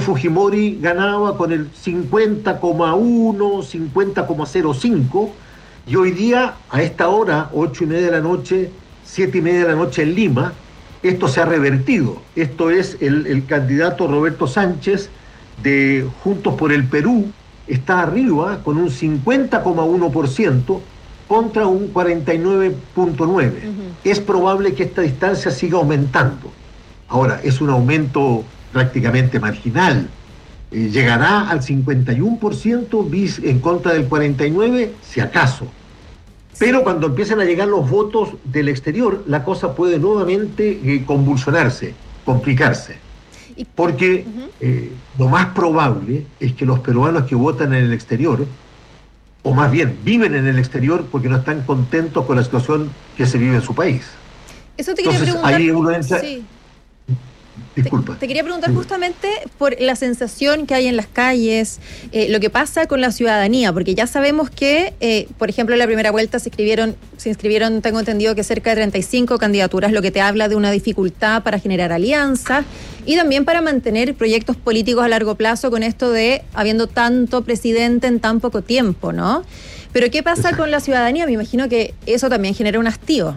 Fujimori ganaba con el 50,1, 50,05, y hoy día, a esta hora, 8:30 de la noche, 7:30 de la noche en Lima, esto se ha revertido. Esto es el candidato Roberto Sánchez de Juntos por el Perú, está arriba con un 50,1% contra un 49,9%. Es probable que esta distancia siga aumentando. Ahora, es un aumento prácticamente marginal. ¿Llegará al 51% en contra del 49%? Si acaso. Pero cuando empiezan a llegar los votos del exterior, la cosa puede nuevamente convulsionarse, complicarse. Porque lo más probable es que los peruanos que votan en el exterior, o más bien viven en el exterior porque no están contentos con la situación que se vive en su país. Eso te quería preguntar. Ahí uno entra... Sí. Disculpa. Te quería preguntar justamente por la sensación que hay en las calles, lo que pasa con la ciudadanía, porque ya sabemos que, por ejemplo, en la primera vuelta se inscribieron, tengo entendido que cerca de 35 candidaturas, lo que te habla de una dificultad para generar alianzas y también para mantener proyectos políticos a largo plazo con esto de habiendo tanto presidente en tan poco tiempo, ¿no? Pero ¿qué pasa con la ciudadanía? Me imagino que eso también genera un hastío.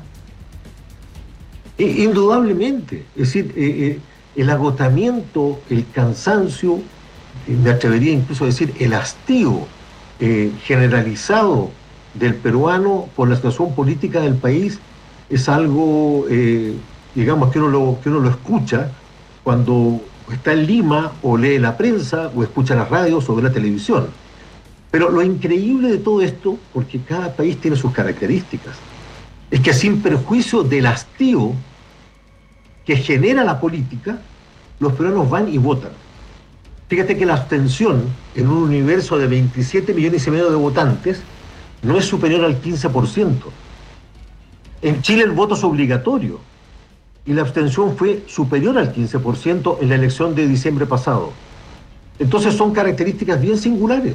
Indudablemente, es decir, el agotamiento, el cansancio, me atrevería incluso a decir el hastío generalizado del peruano por la situación política del país es algo, digamos, que uno lo escucha cuando está en Lima o lee la prensa o escucha las radios o ve la televisión. Pero lo increíble de todo esto, porque cada país tiene sus características, es que sin perjuicio del hastío que genera la política, los peruanos van y votan. Fíjate que la abstención en un universo de 27,5 millones de votantes no es superior al 15%. En Chile el voto es obligatorio y la abstención fue superior al 15% en la elección de diciembre pasado. Entonces son características bien singulares.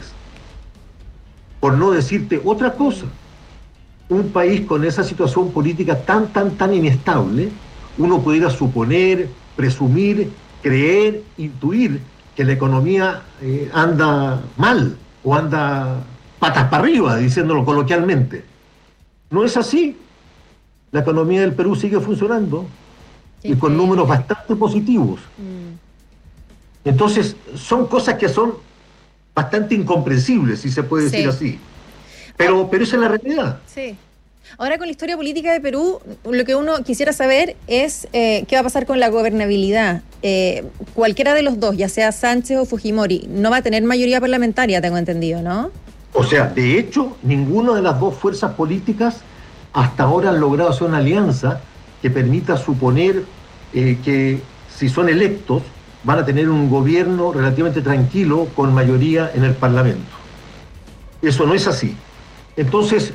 Por no decirte otra cosa, un país con esa situación política tan inestable, uno pudiera suponer, presumir, creer, intuir que la economía anda mal o anda patas para arriba, diciéndolo coloquialmente. No es así. La economía del Perú sigue funcionando y con números bastante positivos. Entonces, son cosas que son bastante incomprensibles, si se puede decir así. Pero esa es la realidad. Sí. Ahora, con la historia política de Perú, lo que uno quisiera saber es qué va a pasar con la gobernabilidad. Cualquiera de los dos, ya sea Sánchez o Fujimori, no va a tener mayoría parlamentaria, tengo entendido, ¿no? O sea, de hecho, ninguna de las dos fuerzas políticas hasta ahora han logrado hacer una alianza que permita suponer que si son electos van a tener un gobierno relativamente tranquilo con mayoría en el Parlamento. Eso no es así. Entonces,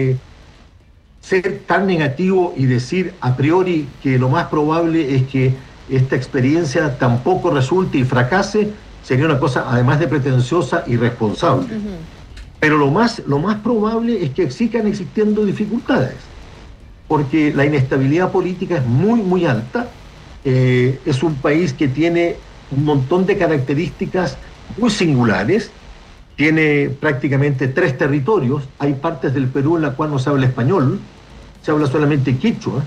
ser tan negativo y decir a priori que lo más probable es que esta experiencia tampoco resulte y fracase, sería una cosa además de pretenciosa y irresponsable. Pero lo más probable es que sigan existiendo dificultades, porque la inestabilidad política es muy alta. Es un país que tiene un montón de características muy singulares, tiene prácticamente 3 territorios, hay partes del Perú en la cual no se habla español, se habla solamente quechua,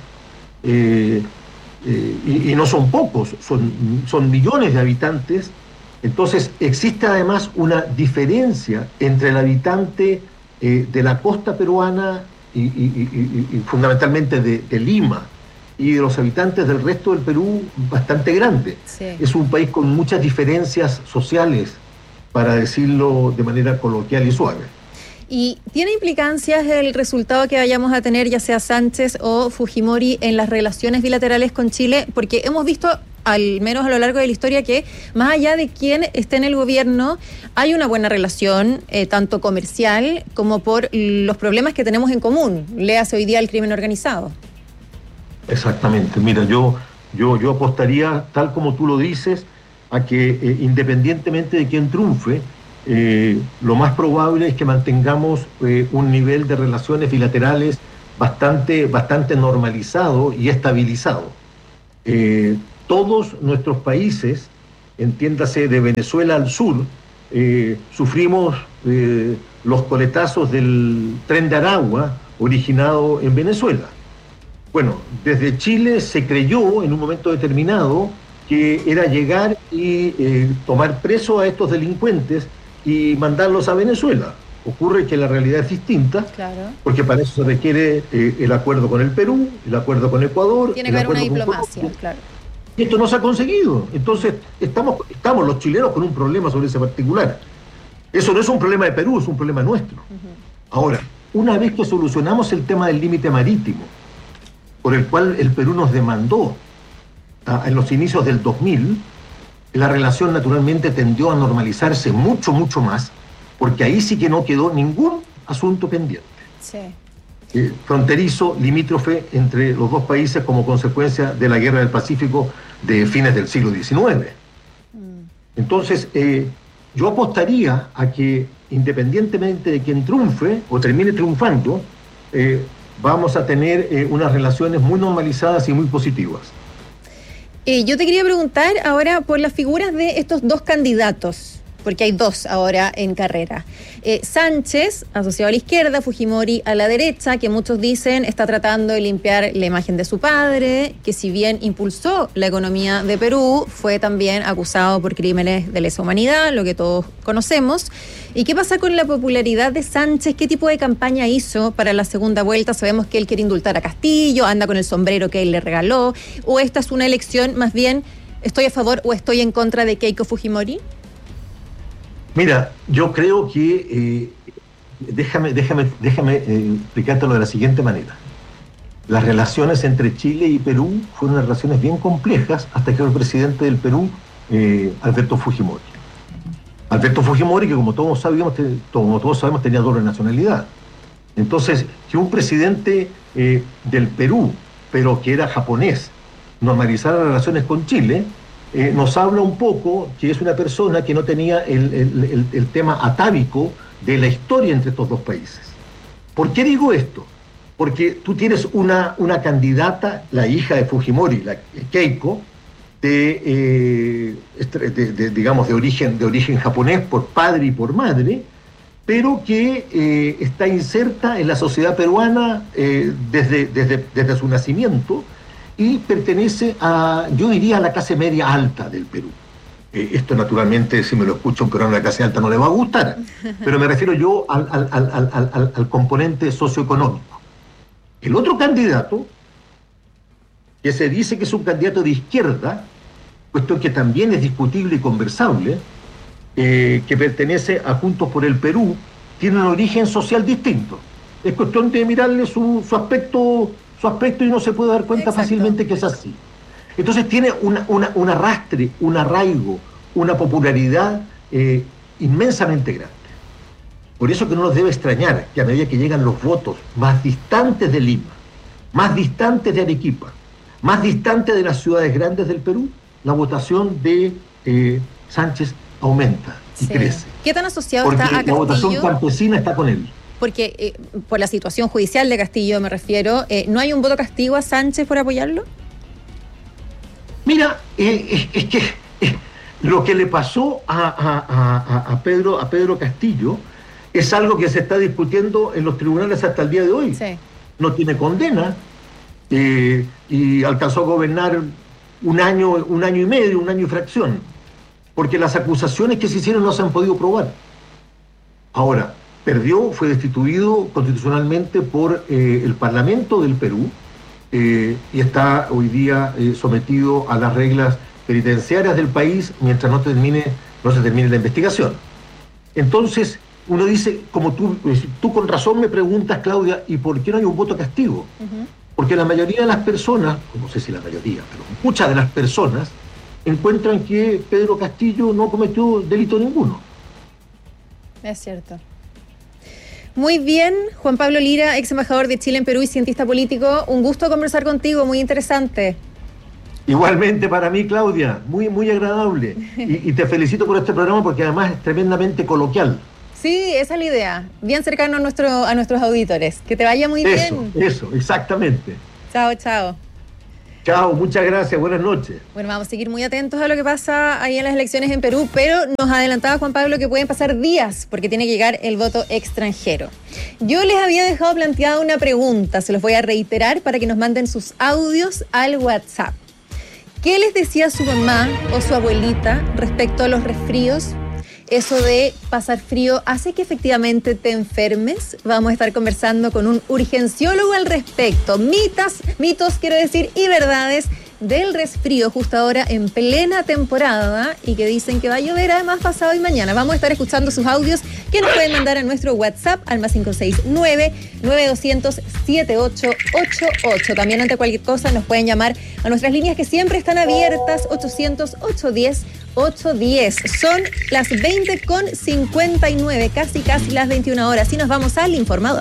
y no son pocos, son millones de habitantes. Entonces existe además una diferencia entre el habitante de la costa peruana y fundamentalmente de Lima y de los habitantes del resto del Perú bastante grande. Sí. Es un país con muchas diferencias sociales, para decirlo de manera coloquial y suave. ¿Y tiene implicancias el resultado que vayamos a tener, ya sea Sánchez o Fujimori, en las relaciones bilaterales con Chile? Porque hemos visto, al menos a lo largo de la historia, que más allá de quién esté en el gobierno, hay una buena relación, tanto comercial como por los problemas que tenemos en común. Léase hoy día el crimen organizado. Exactamente. Mira, yo apostaría, tal como tú lo dices, a que independientemente de quién triunfe, lo más probable es que mantengamos un nivel de relaciones bilaterales bastante normalizado y estabilizado. Todos nuestros países entiéndase de Venezuela al sur, sufrimos los coletazos del Tren de Aragua originado en Venezuela. Bueno, desde Chile se creyó en un momento determinado que era llegar y tomar preso a estos delincuentes y mandarlos a Venezuela. Ocurre que la realidad es distinta, claro, porque para eso se requiere el acuerdo con el Perú, el acuerdo con Ecuador. Tiene que haber una diplomacia, claro. Y esto no se ha conseguido. Entonces, estamos los chilenos con un problema sobre ese particular. Eso no es un problema de Perú, es un problema nuestro. Ahora, una vez que solucionamos el tema del límite marítimo, por el cual el Perú nos demandó en los inicios del 2000, la relación naturalmente tendió a normalizarse mucho, mucho más, porque ahí sí que no quedó ningún asunto pendiente. Sí. Fronterizo, limítrofe entre los dos países como consecuencia de la Guerra del Pacífico de fines del siglo XIX. Entonces, yo apostaría a que, independientemente de quien triunfe o termine triunfando, vamos a tener unas relaciones muy normalizadas y muy positivas. Yo te quería preguntar ahora por las figuras de estos dos candidatos, porque hay dos ahora en carrera. Sánchez, asociado a la izquierda, Fujimori a la derecha, que muchos dicen está tratando de limpiar la imagen de su padre, que si bien impulsó la economía de Perú, fue también acusado por crímenes de lesa humanidad, lo que todos conocemos. ¿Y qué pasa con la popularidad de Sánchez? ¿Qué tipo de campaña hizo para la segunda vuelta? Sabemos que él quiere indultar a Castillo, anda con el sombrero que él le regaló, o esta es una elección más bien, ¿estoy a favor o estoy en contra de Keiko Fujimori? Mira, yo creo que, déjame explicártelo de la siguiente manera. Las relaciones entre Chile y Perú fueron relaciones bien complejas hasta que el presidente del Perú, Alberto Fujimori. Alberto Fujimori, que como todos sabemos tenía doble nacionalidad. Entonces, que un presidente del Perú, pero que era japonés, normalizara las relaciones con Chile, nos habla un poco que es una persona que no tenía el tema atávico de la historia entre estos dos países. ¿Por qué digo esto? Porque tú tienes una candidata, la hija de Fujimori, la Keiko, digamos de origen japonés por padre y por madre, pero que está inserta en la sociedad peruana desde su nacimiento, y pertenece yo diría, a la clase media alta del Perú. Esto naturalmente, si me lo escucha un peruano de la clase alta no le va a gustar, pero me refiero yo al componente socioeconómico. El otro candidato, que se dice que es un candidato de izquierda, puesto que también es discutible y conversable, que pertenece a Juntos por el Perú, tiene un origen social distinto. Es cuestión de mirarle su aspecto y no se puede dar cuenta fácilmente que es así. Entonces tiene un arrastre, un arraigo, una popularidad inmensamente grande. Por eso que no nos debe extrañar que a medida que llegan los votos más distantes de Lima, más distantes de Arequipa, más distantes de las ciudades grandes del Perú, la votación de Sánchez aumenta y crece. ¿Qué tan asociado porque está a Castillo? La votación campesina está con él. Porque por la situación judicial de Castillo me refiero, ¿no hay un voto castigo a Sánchez por apoyarlo? Mira, es que lo que le pasó a Pedro Castillo es algo que se está discutiendo en los tribunales hasta el día de hoy. Sí. No tiene condena y alcanzó a gobernar un año y medio, un año y fracción, porque las acusaciones que se hicieron no se han podido probar. Ahora, perdió, fue destituido constitucionalmente por el Parlamento del Perú y está hoy día sometido a las reglas penitenciarias del país mientras no se termine la investigación. Entonces, uno dice, como tú con razón me preguntas, Claudia, ¿y por qué no hay un voto castigo? Porque la mayoría de las personas, no sé si la mayoría, pero muchas de las personas encuentran que Pedro Castillo no cometió delito ninguno. Es cierto. Muy bien, Juan Pablo Lira, ex embajador de Chile en Perú y cientista político. Un gusto conversar contigo, muy interesante. Igualmente para mí, Claudia, muy, muy agradable. Y te felicito por este programa porque además es tremendamente coloquial. Sí, esa es la idea. Bien cercano a nuestros auditores. Que te vaya muy bien. Eso, exactamente. Chao, chao. Chao, muchas gracias, buenas noches. Bueno, vamos a seguir muy atentos a lo que pasa ahí en las elecciones en Perú, pero nos adelantaba Juan Pablo que pueden pasar días porque tiene que llegar el voto extranjero. Yo les había dejado planteada una pregunta, se los voy a reiterar para que nos manden sus audios al WhatsApp. ¿Qué les decía su mamá o su abuelita respecto a los resfríos? ¿Eso de pasar frío hace que efectivamente te enfermes? Vamos a estar conversando con un urgenciólogo al respecto. Mitos, quiero decir, y verdades del resfrío justo ahora en plena temporada y que dicen que va a llover además pasado y mañana. Vamos a estar escuchando sus audios que nos pueden mandar a nuestro WhatsApp al más 569-9200-7888. También ante cualquier cosa nos pueden llamar a nuestras líneas que siempre están abiertas, 800-810-810. Son las 20:59, casi las 21 horas y nos vamos al informador.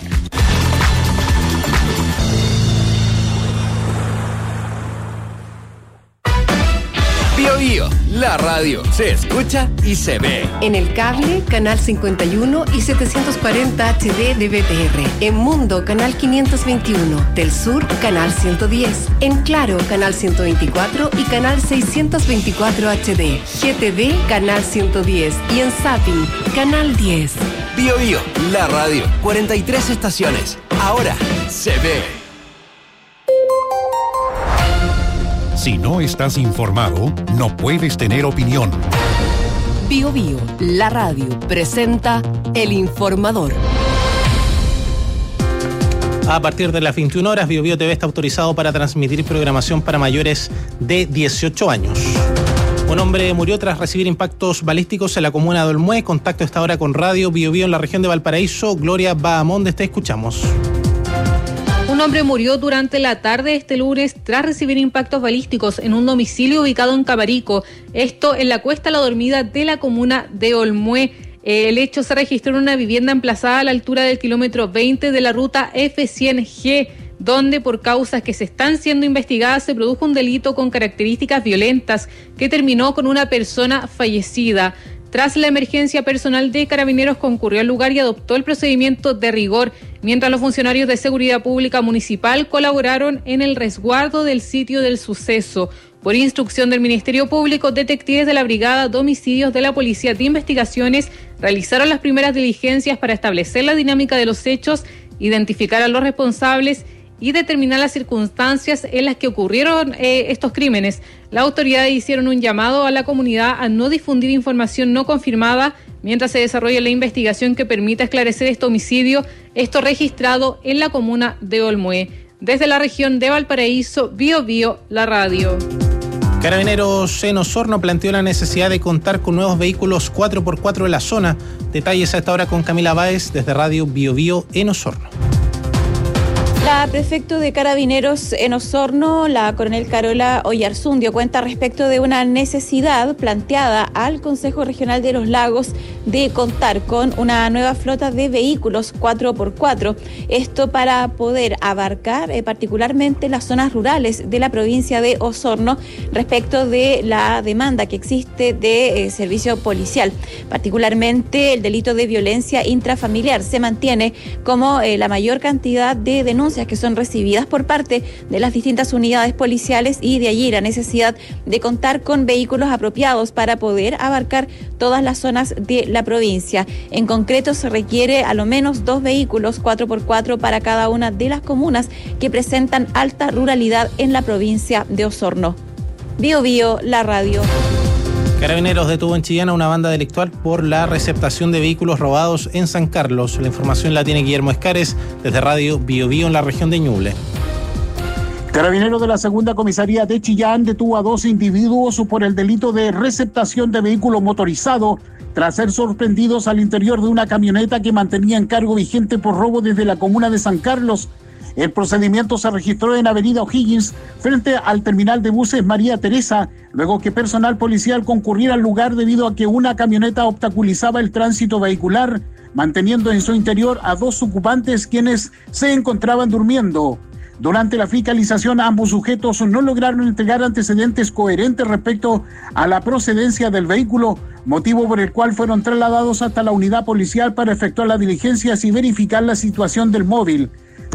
Bio, la radio se escucha y se ve. En el cable, canal 51 y 740 HD de BTR. En Mundo, canal 521. Del Sur, canal 110. En Claro, canal 124 y canal 624 HD. GTV, canal 110. Y en Zapping, canal 10. Bio, la radio. 43 estaciones. Ahora se ve. Si no estás informado, no puedes tener opinión. Bio, la radio, presenta El Informador. A partir de las 21 horas, Bio TV está autorizado para transmitir programación para mayores de 18 años. Un hombre murió tras recibir impactos balísticos en la comuna de Olmué. Contacto esta hora con Radio Bio en la región de Valparaíso. Gloria Bahamonde, te escuchamos. Un hombre murió durante la tarde este lunes tras recibir impactos balísticos en un domicilio ubicado en Caparico. Esto en la Cuesta La Dormida de la comuna de Olmué. El hecho se registró en una vivienda emplazada a la altura del kilómetro 20 de la ruta F100G, donde por causas que se están siendo investigadas se produjo un delito con características violentas que terminó con una persona fallecida. Tras la emergencia, personal de Carabineros concurrió al lugar y adoptó el procedimiento de rigor, mientras los funcionarios de Seguridad Pública Municipal colaboraron en el resguardo del sitio del suceso. Por instrucción del Ministerio Público, detectives de la Brigada de Homicidios de la Policía de Investigaciones realizaron las primeras diligencias para establecer la dinámica de los hechos, identificar a los responsables y determinar las circunstancias en las que ocurrieron estos crímenes. Las autoridades hicieron un llamado a la comunidad a no difundir información no confirmada mientras se desarrolla la investigación que permita esclarecer este homicidio, esto registrado en la comuna de Olmué. Desde la región de Valparaíso, Bio, la radio. Carabineros en Osorno planteó la necesidad de contar con nuevos vehículos 4x4 en la zona. Detalles a esta hora con Camila Báez desde Radio Bio en Osorno. La prefecto de Carabineros en Osorno, la coronel Carola Oyarzundio, cuenta respecto de una necesidad planteada al Consejo Regional de los Lagos de contar con una nueva flota de vehículos 4x4. Esto para poder abarcar particularmente las zonas rurales de la provincia de Osorno respecto de la demanda que existe de servicio policial. Particularmente el delito de violencia intrafamiliar se mantiene como la mayor cantidad de denuncias que son recibidas por parte de las distintas unidades policiales, y de allí la necesidad de contar con vehículos apropiados para poder abarcar todas las zonas de la provincia. En concreto, se requiere a lo menos 2 vehículos 4x4 para cada una de las comunas que presentan alta ruralidad en la provincia de Osorno. Bio, la radio. Carabineros detuvo en Chillán a una banda delictual por la receptación de vehículos robados en San Carlos. La información la tiene Guillermo Escares desde Radio Bio en la región de Ñuble. Carabineros de la segunda comisaría de Chillán detuvo a 2 individuos por el delito de receptación de vehículo motorizado tras ser sorprendidos al interior de una camioneta que mantenía encargo vigente por robo desde la comuna de San Carlos. El procedimiento se registró en Avenida O'Higgins, frente al terminal de buses María Teresa, luego que personal policial concurriera al lugar debido a que una camioneta obstaculizaba el tránsito vehicular, manteniendo en su interior a 2 ocupantes quienes se encontraban durmiendo. Durante la fiscalización, ambos sujetos no lograron entregar antecedentes coherentes respecto a la procedencia del vehículo, motivo por el cual fueron trasladados hasta la unidad policial para efectuar las diligencias y verificar la situación del móvil.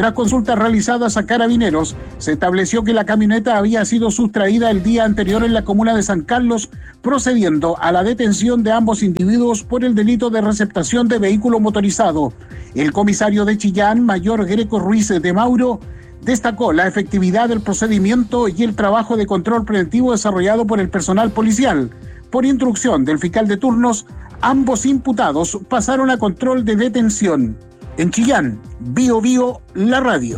Tras consultas realizadas a Carabineros, se estableció que la camioneta había sido sustraída el día anterior en la comuna de San Carlos, procediendo a la detención de ambos individuos por el delito de receptación de vehículo motorizado. El comisario de Chillán, mayor Greco Ruiz de Mauro, destacó la efectividad del procedimiento y el trabajo de control preventivo desarrollado por el personal policial. Por instrucción del fiscal de turnos, ambos imputados pasaron a control de detención. En Chillán, Bio Bio, la radio.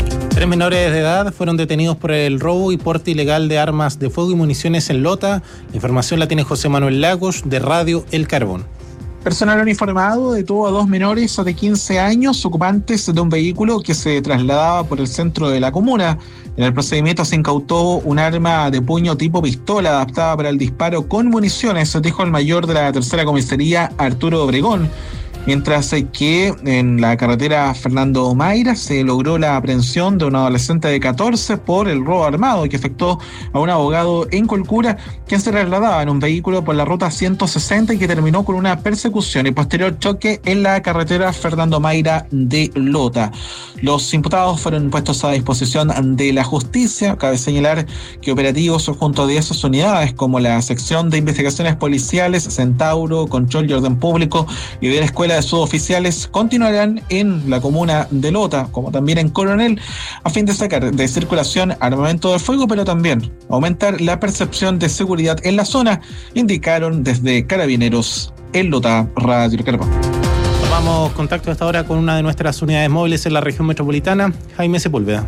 3 menores de edad fueron detenidos por el robo y porte ilegal de armas de fuego y municiones en Lota. La información la tiene José Manuel Lagos, de Radio El Carbón. Personal uniformado detuvo a 2 menores de 15 años ocupantes de un vehículo que se trasladaba por el centro de la comuna. En el procedimiento se incautó un arma de puño tipo pistola adaptada para el disparo con municiones, dijo el mayor de la tercera comisaría, Arturo Obregón. Mientras que en la carretera Fernando Mayra se logró la aprehensión de un adolescente de 14 por el robo armado que afectó a un abogado en Colcura, quien se trasladaba en un vehículo por la ruta 160 y que terminó con una persecución y posterior choque en la carretera Fernando Mayra de Lota. Los imputados fueron puestos a disposición de la justicia. Cabe señalar que operativos junto a diversas unidades como la sección de investigaciones policiales, Centauro, Control y Orden Público y de la Escuela de Suboficiales continuarán en la comuna de Lota, como también en Coronel, a fin de sacar de circulación armamento de fuego, pero también aumentar la percepción de seguridad en la zona, indicaron desde Carabineros en Lota, Radio El Carbón. Tomamos contacto hasta ahora con una de nuestras unidades móviles en la región metropolitana, Jaime Sepúlveda.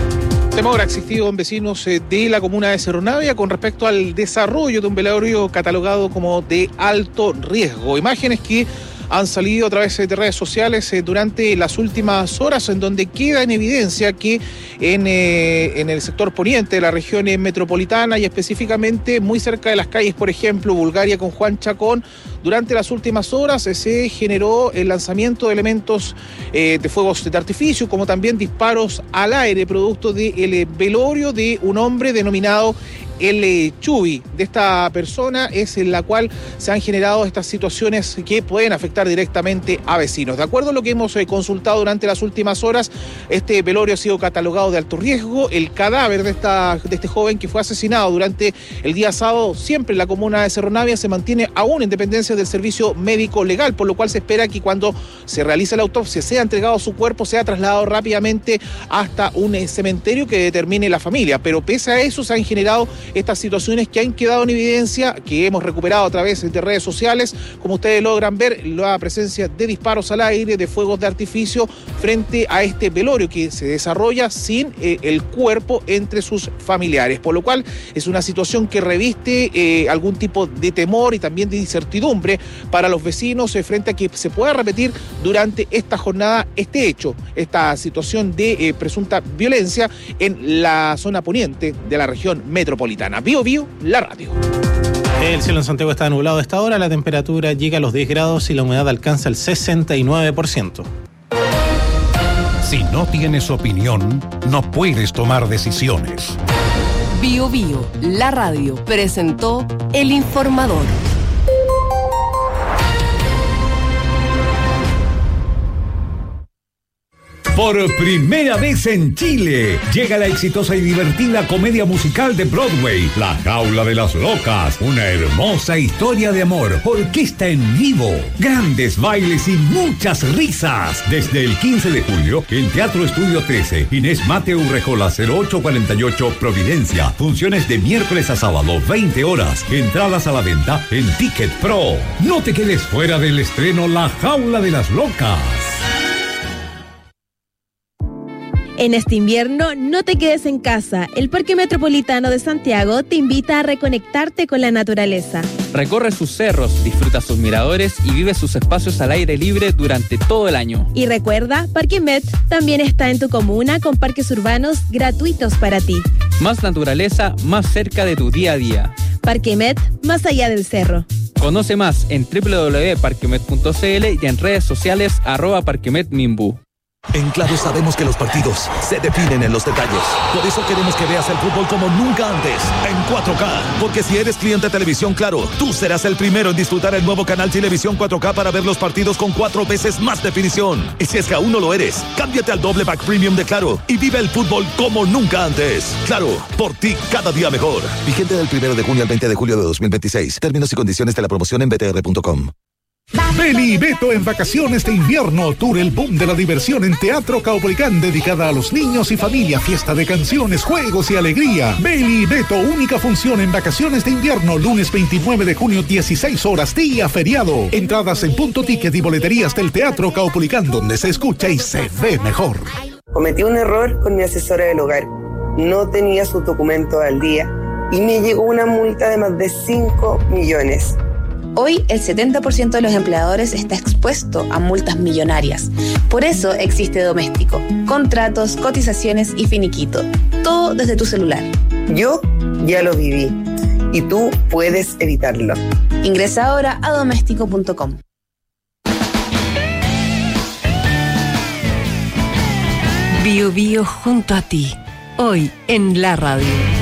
Temor ha existido en vecinos de la comuna de Cerro Navia con respecto al desarrollo de un velorio catalogado como de alto riesgo. Imágenes que han salido a través de redes sociales durante las últimas horas, en donde queda en evidencia que en el sector poniente de la región metropolitana y específicamente muy cerca de las calles, por ejemplo, Bulgaria con Juan Chacón, durante las últimas horas se generó el lanzamiento de elementos de fuegos de artificio, como también disparos al aire, producto del velorio de un hombre denominado el Chubi. De esta persona es en la cual se han generado estas situaciones que pueden afectar directamente a vecinos. De acuerdo a lo que hemos consultado durante las últimas horas, este velorio ha sido catalogado de alto riesgo. El cadáver de este joven que fue asesinado durante el día sábado, siempre en la comuna de Cerro Navia, se mantiene aún en dependencia del servicio médico legal, por lo cual se espera que cuando se realice la autopsia sea entregado su cuerpo, sea trasladado rápidamente hasta un cementerio que determine la familia. Pero pese a eso se han generado estas situaciones que han quedado en evidencia, que hemos recuperado a través de redes sociales, como ustedes logran ver, la presencia de disparos al aire, de fuegos de artificio frente a este velorio que se desarrolla sin el cuerpo entre sus familiares, por lo cual es una situación que reviste algún tipo de temor y también de incertidumbre para los vecinos frente a que se pueda repetir durante esta jornada este hecho, esta situación de presunta violencia en la zona poniente de la región metropolitana. Bio Bio, la radio. El cielo en Santiago está nublado a esta hora, la temperatura llega a los 10 grados y la humedad alcanza el 69%. Si no tienes opinión, no puedes tomar decisiones. Bio Bio, la radio, presentó El Informador. Por primera vez en Chile, llega la exitosa y divertida comedia musical de Broadway, La Jaula de las Locas. Una hermosa historia de amor, orquesta en vivo, grandes bailes y muchas risas. Desde el 15 de julio, en Teatro Estudio 13, Inés Mateu Rejola 0848 Providencia. Funciones de miércoles a sábado, 20 horas. Entradas a la venta en Ticket Pro. No te quedes fuera del estreno La Jaula de las Locas. En este invierno, no te quedes en casa. El Parque Metropolitano de Santiago te invita a reconectarte con la naturaleza. Recorre sus cerros, disfruta sus miradores y vive sus espacios al aire libre durante todo el año. Y recuerda, Parque Met también está en tu comuna con parques urbanos gratuitos para ti. Más naturaleza, más cerca de tu día a día. Parque Met, más allá del cerro. Conoce más en www.parquemet.cl y en redes sociales @parquemetminbu. En Claro sabemos que los partidos se definen en los detalles. Por eso queremos que veas el fútbol como nunca antes, en 4K. Porque si eres cliente de Televisión Claro, tú serás el primero en disfrutar el nuevo canal Televisión 4K para ver los partidos con 4 veces más definición. Y si es que aún no lo eres, cámbiate al doble pack premium de Claro y vive el fútbol como nunca antes. Claro, por ti cada día mejor. Vigente del 1 de junio al 20 de julio de 2026. Términos y condiciones de la promoción en btr.com. Beli y Beto en vacaciones de invierno, tour el boom de la diversión en Teatro Caupolicán, dedicada a los niños y familia, fiesta de canciones, juegos y alegría. Beli y Beto, única función en vacaciones de invierno, lunes 29 de junio, 16 horas, día feriado. Entradas en Punto Ticket y boleterías del Teatro Caupolicán, donde se escucha y se ve mejor. Cometí un error con mi asesora del hogar. No tenía sus documentos al día y me llegó una multa de más de 5 millones. Hoy el 70% de los empleadores está expuesto a multas millonarias. Por eso existe Doméstico. Contratos, cotizaciones y finiquito. Todo desde tu celular. Yo ya lo viví y tú puedes evitarlo. Ingresa ahora a doméstico.com. Bio Bio junto a ti. Hoy en la radio.